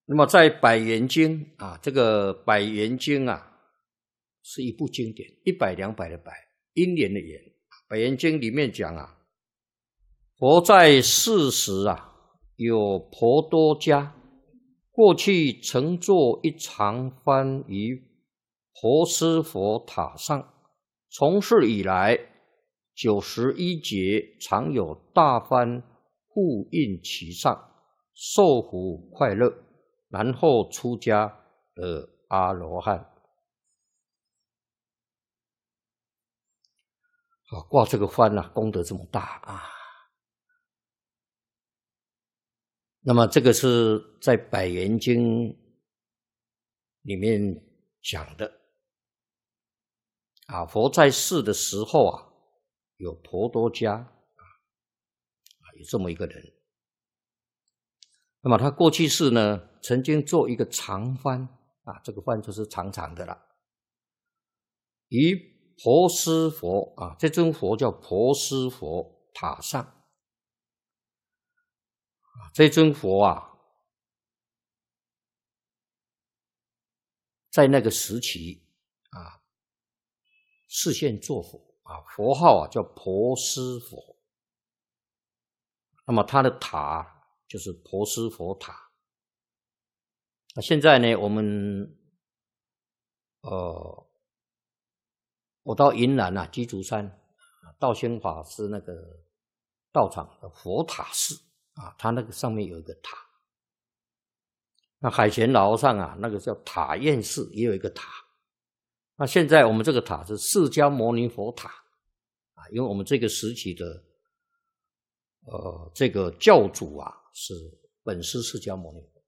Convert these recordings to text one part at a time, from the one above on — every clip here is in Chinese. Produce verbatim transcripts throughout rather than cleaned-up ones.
那么在《百元经》啊，这个《百元经》啊，是一部经典，一百两百的百，因缘的缘。《百元经》里面讲啊，佛在世时啊，有婆多迦，过去曾作一长幡于婆尸佛塔上，从世以来，九十一劫常有大幡护印其上，受福快乐，然后出家得阿罗汉。啊，挂这个幡啊，功德这么大啊！那么这个是在《百元经》里面讲的啊。佛在世的时候啊，有婆多迦啊，有这么一个人。那么他过去世呢，曾经做一个长幡啊，这个幡就是长长的了，于婆尸佛啊，这尊佛叫婆尸佛塔上啊，这尊佛啊，在那个时期啊，示现作佛啊，佛号啊叫婆尸佛。那么他的塔就是婆尸佛塔。那现在呢，我们呃。我到云南啊，鸡足山道宣法师那个道场的佛塔寺啊，他那个上面有一个塔。那海贤老和尚啊，那个叫塔院寺也有一个塔。那现在我们这个塔是释迦牟尼佛塔啊，因为我们这个时期的呃这个教主啊是本师释迦牟尼佛。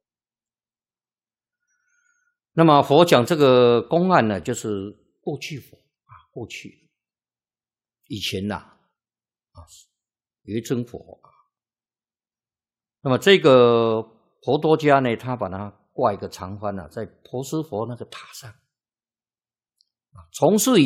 那么佛讲这个公案呢，就是过去佛。过去以前呐 啊, 啊，有一尊佛啊。那么这个婆多迦呢，他把它挂一个长幡啊，在婆尸佛那个塔上啊，从事以